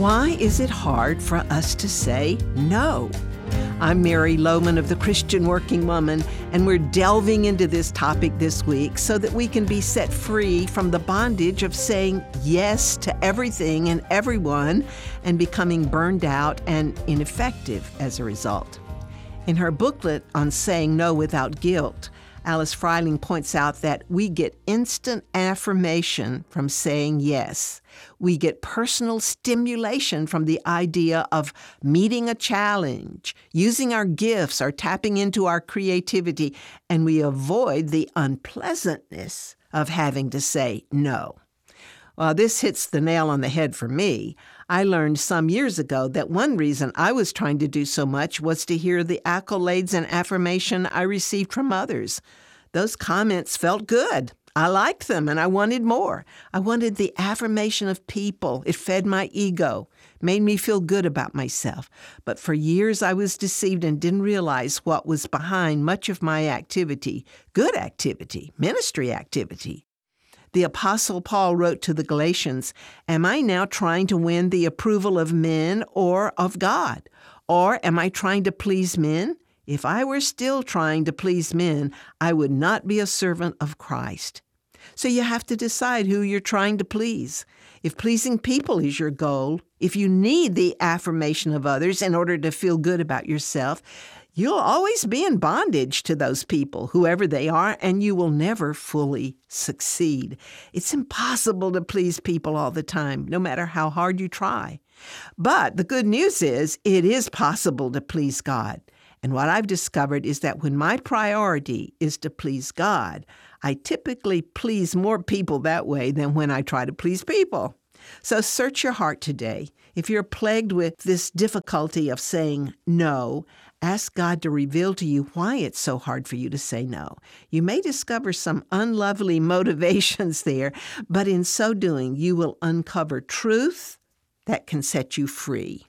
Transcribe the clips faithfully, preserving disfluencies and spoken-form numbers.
Why is it hard for us to say no? I'm Mary Lowman of the Christian Working Woman, and we're delving into this topic this week so that we can be set free from the bondage of saying yes to everything and everyone and becoming burned out and ineffective as a result. In her booklet on saying no without guilt, Alice Freiling points out that we get instant affirmation from saying yes. We get personal stimulation from the idea of meeting a challenge, using our gifts, or tapping into our creativity, and we avoid the unpleasantness of having to say no. Well, this hits the nail on the head for me. I learned some years ago that one reason I was trying to do so much was to hear the accolades and affirmation I received from others. Those comments felt good. I liked them, and I wanted more. I wanted the affirmation of people. It fed my ego, made me feel good about myself. But for years I was deceived and didn't realize what was behind much of my activity, good activity, ministry activity. The Apostle Paul wrote to the Galatians, "Am I now trying to win the approval of men or of God? Or am I trying to please men? If I were still trying to please men, I would not be a servant of Christ." So you have to decide who you're trying to please. If pleasing people is your goal, if you need the affirmation of others in order to feel good about yourself, you'll always be in bondage to those people, whoever they are, and you will never fully succeed. It's impossible to please people all the time, no matter how hard you try. But the good news is it is possible to please God. And what I've discovered is that when my priority is to please God, I typically please more people that way than when I try to please people. So search your heart today. If you're plagued with this difficulty of saying no, ask God to reveal to you why it's so hard for you to say no. You may discover some unlovely motivations there, but in so doing, you will uncover truth that can set you free.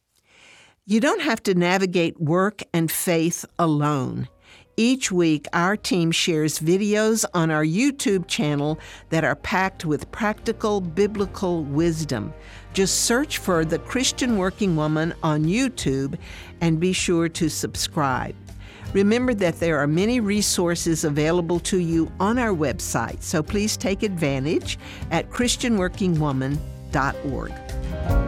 You don't have to navigate work and faith alone. Each week, our team shares videos on our YouTube channel that are packed with practical biblical wisdom. Just search for The Christian Working Woman on YouTube and be sure to subscribe. Remember that there are many resources available to you on our website, so please take advantage at christian working woman dot org.